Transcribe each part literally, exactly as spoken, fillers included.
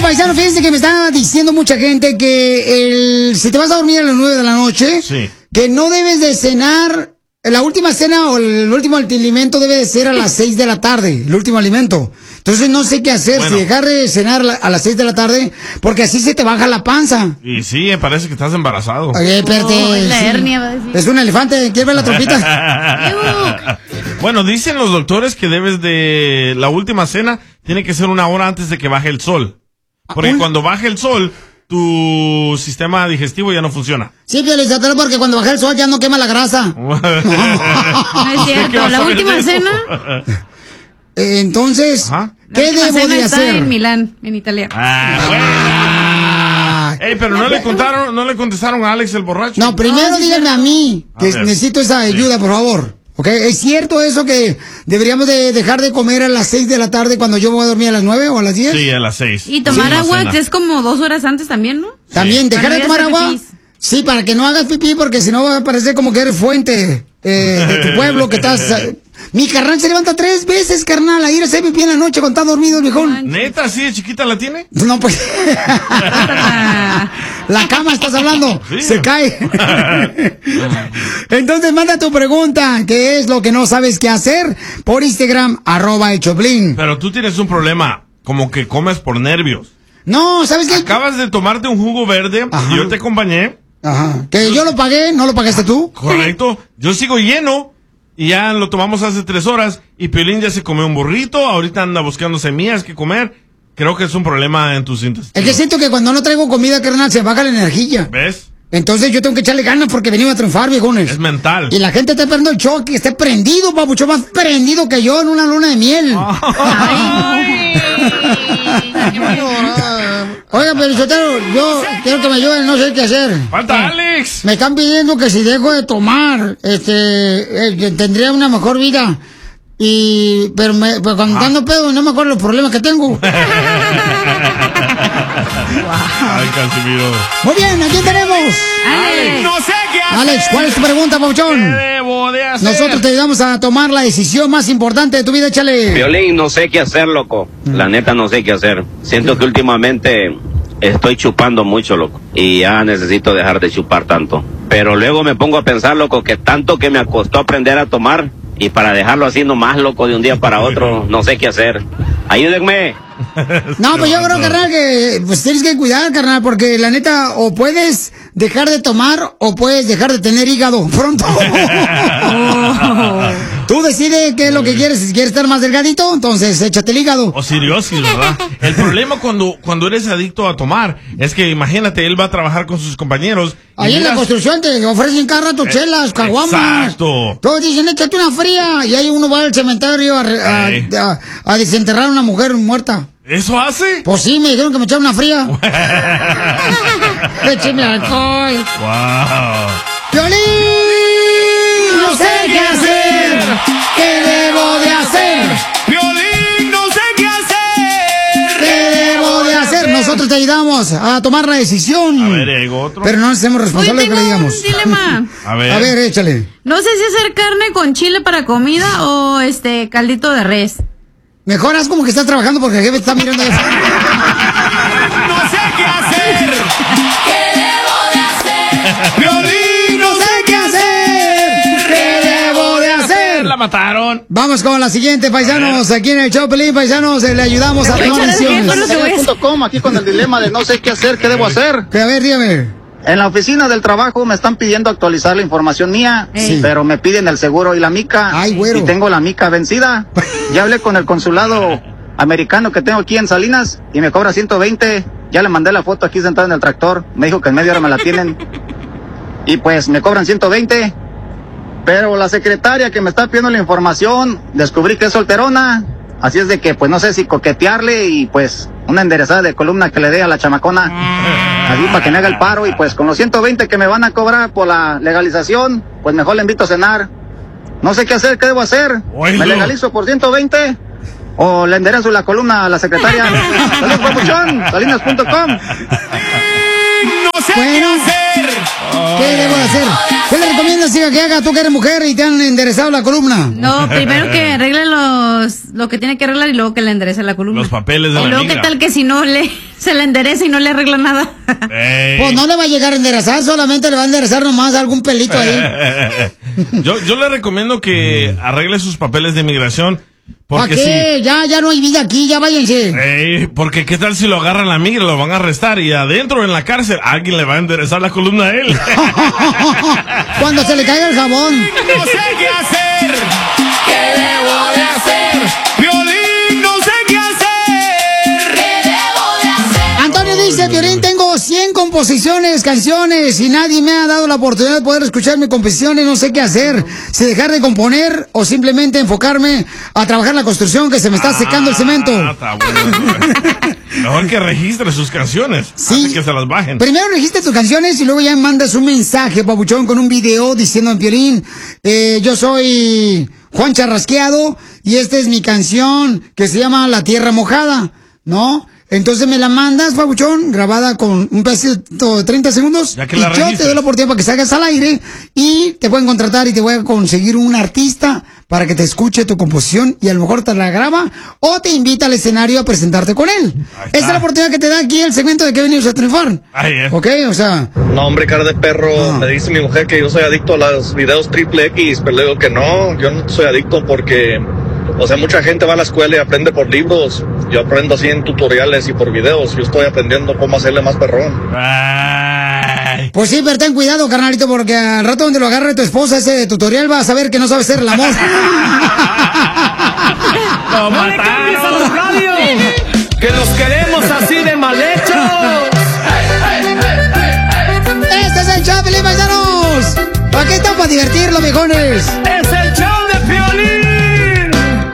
paisano, fíjense que me está diciendo mucha gente que el, si te vas a dormir a las nueve de la noche, sí. que no debes de cenar, la última cena o el último alimento debe de ser a las seis de la tarde, el último alimento. Entonces no sé qué hacer, bueno. si dejar de cenar a las seis de la tarde, porque así se te baja la panza. Y sí, parece que estás embarazado. Oye, espérate. Oh, la sí. hernia va a decir. Es un elefante, ¿quieres ver la trompita? Bueno, dicen los doctores que debes de, la última cena tiene que ser una hora antes de que baje el sol. Porque ¿Un? cuando baje el sol, tu sistema digestivo ya no funciona. Sí, Piolizotelo, porque cuando baja el sol ya no quema la grasa. No es cierto, la última cena... Entonces, Ajá. ¿qué debo de está hacer? En Milán, en Italia. Ah, bueno. Ey, pero no le contaron, no le contestaron a Alex el borracho. No, primero no, díganme a mí, que a necesito esa ayuda, sí. por favor. ¿Ok? ¿Es cierto eso que deberíamos de dejar de comer a las seis de la tarde cuando yo voy a dormir a las nueve o a las diez? Sí, a las seis. Y tomar sí, agua, que es como dos horas antes también, ¿no? También, sí. dejar de tomar agua. Pipís. Sí, para que no hagas pipí, porque si no va a parecer como que eres fuente eh, de tu pueblo, que estás... Mi carnal se levanta tres veces, carnal, a ir a hacer pipí en la noche cuando está dormido, viejón. ¿Neta, así de chiquita la tiene? No, pues... La cama, estás hablando. Sí. Se cae. Entonces, manda tu pregunta. ¿Qué es lo que no sabes qué hacer? Por Instagram, arroba el Choplin. Pero tú tienes un problema, como que comes por nervios. No, ¿sabes qué? Acabas de tomarte un jugo verde. Ajá. Y yo te acompañé. Ajá. Que yo lo pagué, ¿no lo pagaste tú? Correcto. Yo sigo lleno. Y ya lo tomamos hace tres horas. Y Piolín ya se comió un burrito. Ahorita anda buscando semillas que comer. Creo que es un problema en tus intestinos. Es que siento que cuando no traigo comida, carnal, se baja la energía. ¿Ves? Entonces yo tengo que echarle ganas porque venimos a triunfar, viejones. Es mental. Y la gente está esperando el show, que esté prendido, papucho, más prendido que yo en una luna de miel. Ay. Oiga, pero yo, yo quiero que me ayuden, no sé qué hacer. ¡Falta Alex! Me están pidiendo que si dejo de tomar, este, eh, tendría una mejor vida. Y, pero, me, pero cuando ah. ando pedo no me acuerdo los problemas que tengo. Wow. Ay, Casimiro. Muy bien, aquí tenemos. Alex. No sé qué hacer. Alex, ¿cuál es tu pregunta, Pauchón? ¿Qué debo de hacer? Nosotros te ayudamos a tomar la decisión más importante de tu vida, échale. Piolín, no sé qué hacer, loco. Mm. La neta no sé qué hacer. Siento sí. que últimamente estoy chupando mucho, loco. Y ya necesito dejar de chupar tanto. Pero luego me pongo a pensar, loco, que tanto que me costó aprender a tomar. Y para dejarlo así nomás, loco, de un día para otro, no sé qué hacer. Ayúdenme. No, pues yo creo, carnal, que pues tienes que cuidar, carnal, porque la neta, o puedes dejar de tomar o puedes dejar de tener hígado pronto. Oh. Tú decides qué es lo que quieres. Si quieres estar más delgadito, entonces échate el hígado. O cirrosis, ¿verdad? El problema cuando, cuando eres adicto a tomar es que, imagínate, él va a trabajar con sus compañeros. Ahí en miras... la construcción te ofrecen cada rato chelas, caguamas. Exacto. Todos dicen, échate una fría. Y ahí uno va al cementerio a, a, a, a desenterrar a una mujer muerta. ¿Eso hace? Pues sí, me dijeron que me echaron una fría. Écheme alcohol. Wow. ¡Piolín! No sé qué hacer. ¿Qué debo de hacer? ¡Piolín! No sé qué hacer. ¿Qué debo de hacer? Nosotros te ayudamos a tomar la decisión. A ver, ¿hay otro? Pero no nos hacemos responsables de lo que le digamos. Un dilema. A ver. A ver, échale. No sé si hacer carne con chile para comida o este caldito de res. Mejor haz como que estás trabajando porque el jefe está mirando eso. No sé qué hacer. ¿Qué debo de hacer? Piolín, no sé qué hacer. ¿Qué debo de hacer? La mataron. Vamos con la siguiente, paisanos. Aquí en el show, Pelín, paisanos, le ayudamos a tomar decisiones. Aquí con el dilema de no sé qué hacer, qué debo hacer. Que a ver, dígame. En la oficina del trabajo me están pidiendo actualizar la información mía, sí. pero me piden el seguro y la mica. Ay, güero. Y tengo la mica vencida. Ya hablé con el consulado americano que tengo aquí en Salinas y me cobra ciento veinte. Ya le mandé la foto aquí sentada en el tractor. Me dijo que en media hora me la tienen. Y pues me cobran ciento veinte. Pero la secretaria que me está pidiendo la información, descubrí que es solterona. Así es de que pues no sé si coquetearle y pues una enderezada de columna que le dé a la chamacona. Así para que me haga el paro y pues con los ciento veinte que me van a cobrar por la legalización, pues mejor le invito a cenar. No sé qué hacer, qué debo hacer. Oílo. ¿Me legalizo por ciento veinte? ¿O le enderezo la columna a la secretaria? Saludos, papuchón, salinas punto com. No sé bueno, qué hacer. ¿Qué debo de hacer? ¿Qué le recomiendas, hija, que haga tú que eres mujer y te han enderezado la columna? No, primero que arregle los, lo que tiene que arreglar y luego que le enderece la columna. Los papeles de y la luego migra. qué tal que si no le Se la endereza y no le arregla nada. Ey. Pues no le va a llegar a enderezar, solamente le va a enderezar nomás algún pelito ahí. yo, yo le recomiendo que arregle sus papeles de inmigración. ¿Para Porque qué? si, Ya, ya no hay vida aquí, ya váyanse. Ey, porque qué tal si lo agarran la migra, lo van a arrestar y adentro en la cárcel alguien le va a enderezar la columna a él. Cuando se le caiga el jabón. No sé qué hacer. ¿Qué debo de hacer? Piolín, no sé qué hacer. ¿Qué debo de hacer? Antonio dice, Piolín, tengo cien composiciones, canciones y nadie me ha dado la oportunidad de poder escuchar mis composiciones, no sé qué hacer. Si dejar de componer o simplemente enfocarme a trabajar en la construcción que se me está secando el cemento. Ah, está bueno. Mejor que registre sus canciones. Sí. Antes que se las bajen. Primero registra tus canciones y luego ya mandas un mensaje, papuchón, con un video diciendo, Piolín, eh, yo soy Juan Charrasqueado y esta es mi canción que se llama La Tierra Mojada, ¿no? Entonces me la mandas, papuchón, grabada con un pedacito de treinta segundos. Ya que y la yo te registres. doy la oportunidad para que salgas al aire y te pueden contratar y te voy a conseguir un artista para que te escuche tu composición y a lo mejor te la graba o te invita al escenario a presentarte con él. Esa es la oportunidad que te da aquí el segmento de que venimos a triunfar. Ahí es. ¿Ok? O sea... No, hombre, cara de perro, No. me dice mi mujer que yo soy adicto a los videos triple X, pero le digo que no, yo no soy adicto porque, o sea, mucha gente va a la escuela y aprende por libros, yo aprendo así en tutoriales y por videos, yo estoy aprendiendo cómo hacerle más perrón. Ay. Pues sí, pero ten cuidado, carnalito, porque al rato donde lo agarre tu esposa ese tutorial va a saber que no sabe hacer el amor. ¡Lo mataron! Que los queremos así de mal hechos. ¡Este es el show, Pelín, paisanos! ¿Para qué están? Para divertirlo, viejones. Es el show de Piolín.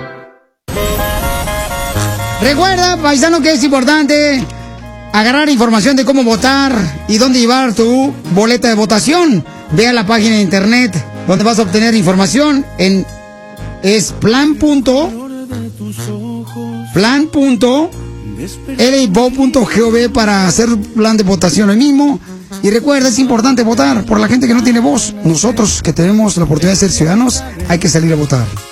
Recuerda, paisano, que es importante agarrar información de cómo votar y dónde llevar tu boleta de votación. Ve a la página de internet donde vas a obtener información en es plan. plan. l i b o punto gov para hacer plan de votación hoy mismo. Y recuerda, es importante votar por la gente que no tiene voz. Nosotros que tenemos la oportunidad de ser ciudadanos, hay que salir a votar.